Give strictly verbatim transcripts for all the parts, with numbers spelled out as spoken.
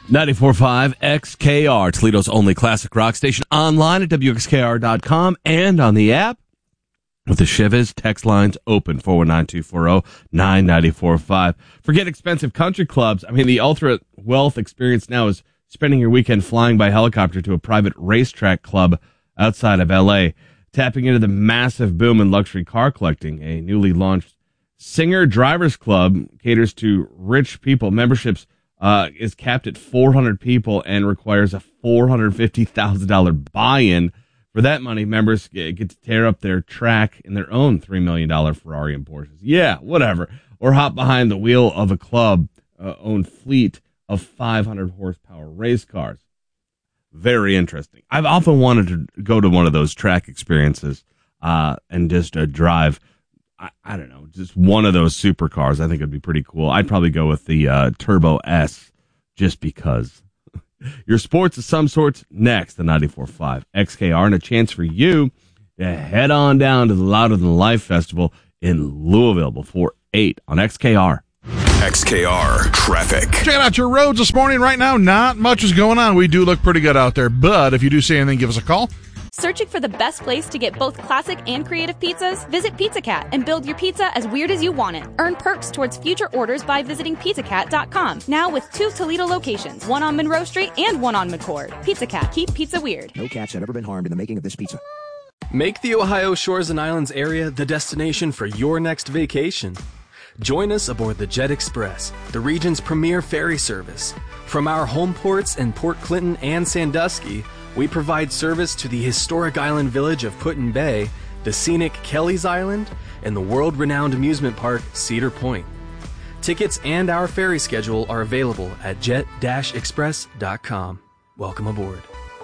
ninety-four point five X K R, Toledo's only classic rock station, online at W X K R dot com and on the app. With the Chivas text lines open, four one nine, two four zero, nine nine four five. Forget expensive country clubs. I mean, the ultimate wealth experience now is spending your weekend flying by helicopter to a private racetrack club outside of L A, tapping into the massive boom in luxury car collecting. A newly launched Singer Drivers Club caters to rich people. Memberships uh, is capped at four hundred people and requires a four hundred fifty thousand dollars buy-in. For that money, members get to tear up their track in their own three million dollars Ferrari and Porsches. Yeah, whatever. Or hop behind the wheel of a club-owned uh, fleet of five hundred horsepower race cars. Very interesting. I've often wanted to go to one of those track experiences uh, and just uh, drive, I, I don't know, just one of those supercars. I think it'd be pretty cool. I'd probably go with the uh, Turbo S just because. Your sports of some sorts next, the ninety-four point five X K R, and a chance for you to head on down to the Louder Than Life Festival in Louisville before eight on X K R. X K R traffic. Checking out your roads this morning. Right now, not much is going on. We do look pretty good out there, but if you do see anything, give us a call. Searching for the best place to get both classic and creative pizzas? Visit Pizza Cat and build your pizza as weird as you want it. Earn perks towards future orders by visiting pizza cat dot com. Now with two Toledo locations, one on Monroe Street and one on McCord. Pizza Cat, keep pizza weird. No cats have ever been harmed in the making of this pizza. Make the Ohio Shores and Islands area the destination for your next vacation. Join us aboard the Jet Express, the region's premier ferry service. From our home ports in Port Clinton and Sandusky, we provide service to the historic island village of Put-in Bay, the scenic Kelly's Island, and the world-renowned amusement park Cedar Point. Tickets and our ferry schedule are available at jet dash express dot com. Welcome aboard.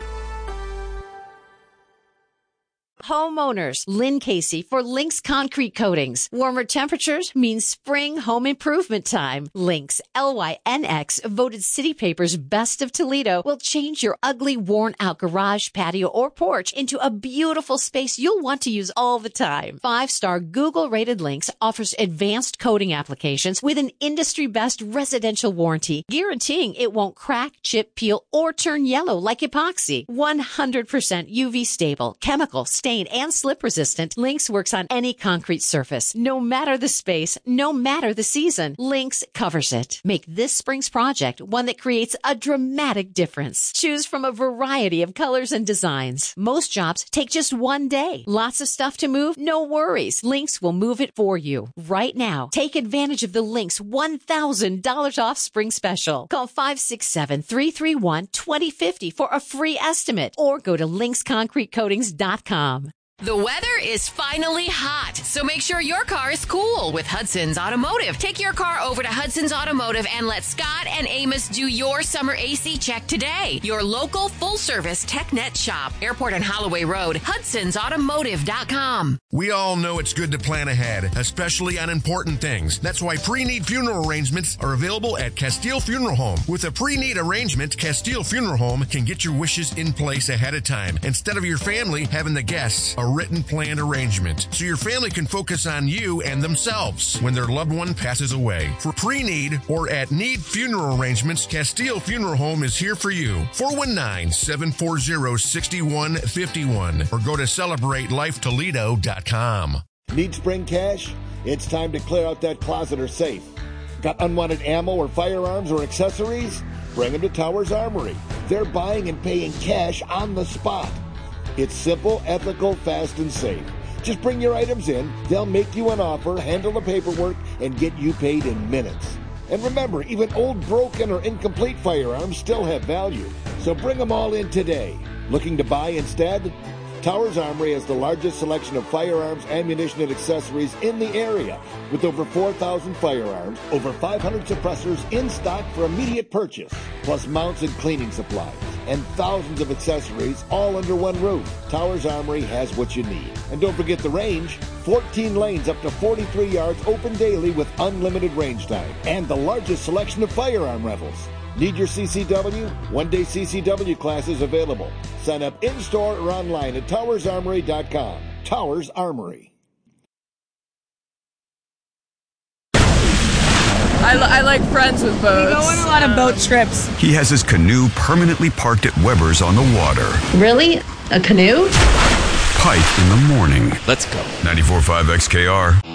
Homeowners, Lynn Casey for Lynx Concrete Coatings. Warmer temperatures means spring home improvement time. Lynx, L Y N X, voted City Paper's Best of Toledo, will change your ugly, worn-out garage, patio, or porch into a beautiful space you'll want to use all the time. Five-star Google-rated Lynx offers advanced coating applications with an industry-best residential warranty, guaranteeing it won't crack, chip, peel, or turn yellow like epoxy. one hundred percent U V stable, chemical, stain, and slip resistant. Lynx works on any concrete surface, no matter the space, no matter the season. Lynx covers it. Make this spring's project one that creates a dramatic difference. Choose from a variety of colors and designs. Most jobs take just one day. Lots of stuff to move? No worries. Lynx will move it for you. Right now, take advantage of the Lynx one thousand dollars off spring special. Call five six seven, three three one, two zero five zero for a free estimate or go to lynx concrete coatings dot com. The weather is finally hot, so make sure your car is cool with Hudson's Automotive. Take your car over to Hudson's Automotive and let Scott and Amos do your summer A C check today. Your local full-service TechNet shop, Airport and Holloway Road, hudsons automotive dot com. We all know it's good to plan ahead, especially on important things. That's why pre-need funeral arrangements are available at Castile Funeral Home. With a pre-need arrangement, Castile Funeral Home can get your wishes in place ahead of time, instead of your family having the guests a written planned arrangement, so your family can focus on you and themselves when their loved one passes away. For pre-need or at need funeral arrangements, Castile Funeral Home is here for you. four one nine, seven four zero, six one five one or go to celebrate life toledo dot com. Need spring cash? It's time to clear out that closet or safe. Got unwanted ammo or firearms or accessories? Bring them to Towers Armory. They're buying and paying cash on the spot. It's simple, ethical, fast, and safe. Just bring your items in, they'll make you an offer, handle the paperwork, and get you paid in minutes. And remember, even old, broken, or incomplete firearms still have value. So bring them all in today. Looking to buy instead? Towers Armory has the largest selection of firearms, ammunition, and accessories in the area, with over four thousand firearms, over five hundred suppressors in stock for immediate purchase, plus mounts and cleaning supplies, and thousands of accessories all under one roof. Towers Armory has what you need. And don't forget the range. fourteen lanes up to forty-three yards open daily with unlimited range time, and the largest selection of firearm rentals. Need your C C W? One-day C C W classes available. Sign up in-store or online at towers armory dot com. Towers Armory. I, I like friends with boats. We go on a lot of boat trips. He has his canoe permanently parked at Weber's on the water. Really? A canoe? Pike in the morning. Let's go. ninety-four point five X K R.